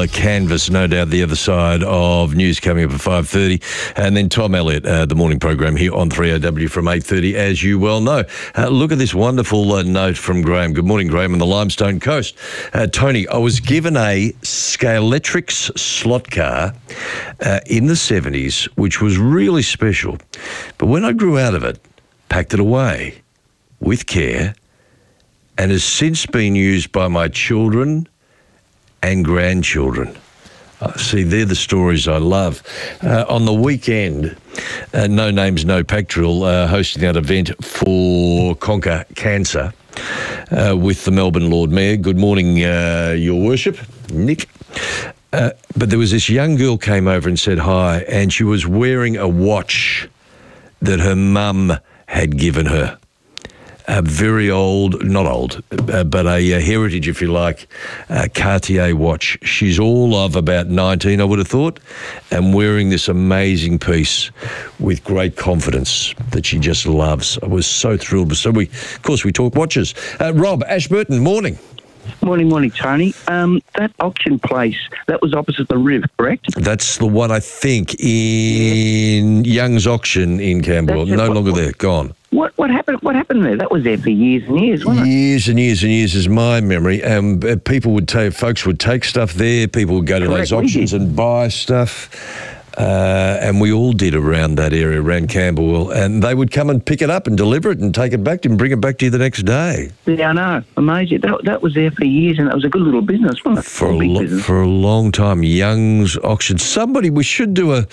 canvas, no doubt, the other side of news coming up at 5:30. And then Tom Elliott, the morning program here on 3AW from 8:30, as you well know. Look at this wonderful note from Graham. Good morning, Graham, on the Limestone Coast. Tony, I was given a Scalextric slot car in the 70s, which was really special. But when I grew out of it, packed it away with care, and has since been used by my children and grandchildren. See, they're the stories I love. On the weekend, No Names, No Pactrill hosting that event for Conquer Cancer with the Melbourne Lord Mayor. Good morning, Your Worship, Nick. But there was this young girl came over and said hi, and she was wearing a watch that her mum had given her. A very old, not old, but a heritage, if you like, Cartier watch. She's all of about 19, I would have thought, and wearing this amazing piece with great confidence that she just loves. I was so thrilled. So of course, we talk watches. Rob Ashburton, morning. Morning, Tony. That auction place, that was opposite the Riv, correct? That's the one, I think, in Young's Auction in Camberwell. No longer there, gone. What happened there? That was there for years and years, wasn't it? Years and years and years is my memory. Folks would take stuff there. People would go to those auctions and buy stuff. And we all did around that area, around Camberwell. And they would come and pick it up and deliver it and take it back and bring it back to you the next day. Yeah, I know. Amazing. That was there for years, and that was a good little business, wasn't it? For a long time. Young's Auction. We should do,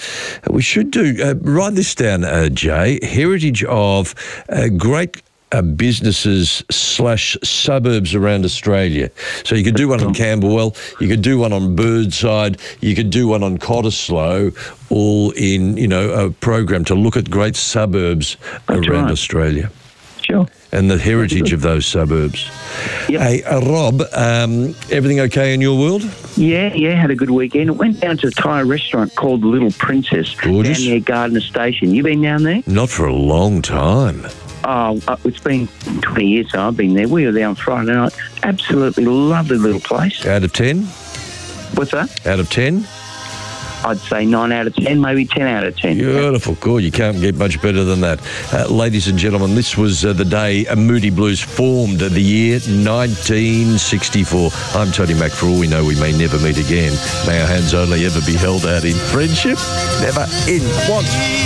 write this down, Jay, heritage of great businesses / suburbs around Australia. So you could do one on Camberwell, you could do one on Birdside, you could do one on Cottesloe, all in, a program to look at great suburbs around Australia. Sure. And the heritage of those suburbs. Yep. Hey, Rob, everything okay in your world? Yeah, had a good weekend. It went down to a Thai restaurant called The Little Princess. Gorgeous. Down near Gardner Station. You been down there? Not for a long time. Oh, it's been 20 years so I've been there. We were there on Friday night. Absolutely lovely little place. Out of 10? What's that? Out of 10? I'd say 9 out of 10, maybe 10 out of 10. Beautiful, good. You can't get much better than that. Ladies and gentlemen, this was the day Moody Blues formed, the year 1964. I'm Tony Mack. For all we know, we may never meet again. May our hands only ever be held out in friendship, never in want.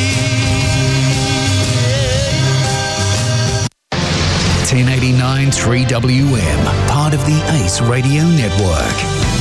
1089 3WM, part of the Ace Radio Network.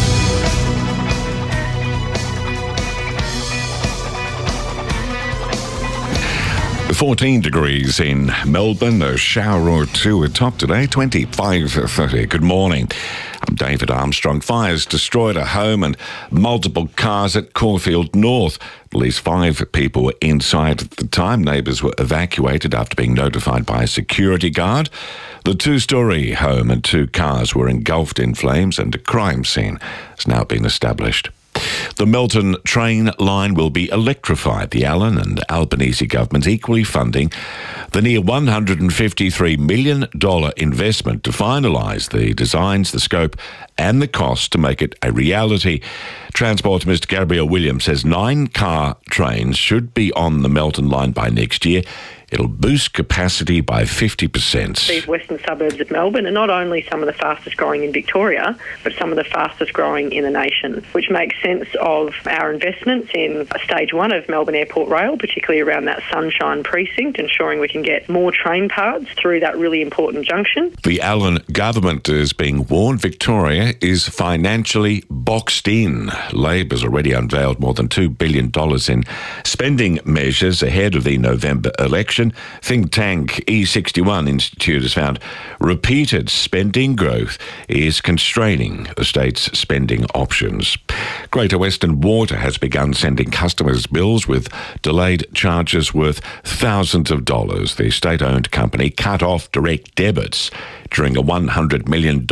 The 14 degrees in Melbourne, a shower or two atop today, 25:30. Good morning. I'm David Armstrong. Fires destroyed a home and multiple cars at Caulfield North. At least 5 people were inside at the time. Neighbours were evacuated after being notified by a security guard. The 2-storey home and 2 cars were engulfed in flames, and a crime scene has now been established. The Melton train line will be electrified. The Allan and Albanese governments equally funding the near $153 million investment to finalise the designs, the scope and the cost to make it a reality. Transport Minister Gabrielle Williams says 9-car trains should be on the Melton line by next year. It'll boost capacity by 50%. These western suburbs of Melbourne are not only some of the fastest growing in Victoria, but some of the fastest growing in the nation, which makes sense of our investments in stage 1 of Melbourne Airport Rail, particularly around that Sunshine precinct, ensuring we can get more train paths through that really important junction. The Allan government is being warned Victoria is financially boxed in. Labor's already unveiled more than $2 billion in spending measures ahead of the November election. Think tank E61 Institute has found repeated spending growth is constraining the state's spending options. Greater Western Water has begun sending customers bills with delayed charges worth thousands of dollars. The state-owned company cut off direct debits during a $100 million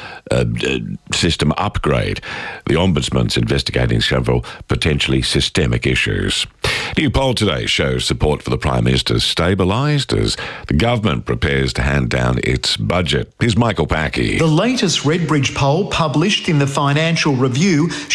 system upgrade. The Ombudsman's investigating several potentially systemic issues. New poll today shows support for the Prime Minister stabilised as the government prepares to hand down its budget. Here's Michael Packey. The latest Redbridge poll published in the Financial Review